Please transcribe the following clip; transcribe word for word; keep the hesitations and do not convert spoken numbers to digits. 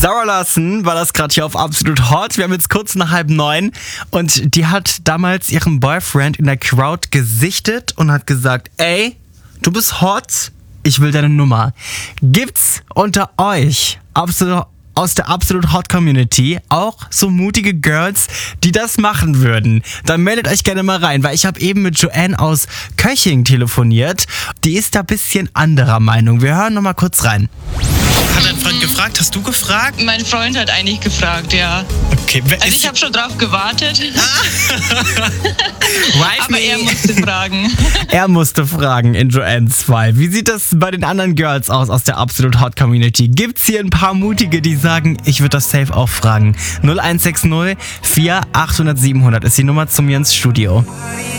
Sarah Larson war das gerade hier auf Absolut Hot. Wir haben jetzt kurz nach halb neun und die hat damals ihren Boyfriend in der Crowd gesichtet und hat gesagt, ey, du bist hot, ich will deine Nummer. Gibt's unter euch absolut aus der Absolut Hot Community auch so mutige Girls, die das machen würden? Dann meldet euch gerne mal rein, weil ich habe eben mit Joanne aus Köching telefoniert. Die ist da ein bisschen anderer Meinung. Wir hören noch mal kurz rein. Hat dein Freund gefragt? Hast du gefragt? Mein Freund hat eigentlich gefragt, ja. Okay, wer Also ist ich habe schon drauf gewartet, Wife aber er me. musste fragen. Er musste fragen in Joannes Fall. Wie sieht das bei den anderen Girls aus aus der Absolut Hot Community? Gibt's hier ein paar Mutige, die sagen, ich würde das safe auch fragen? null eins sechs null vier achthundert siebenhundert ist die Nummer zu mir ins Studio.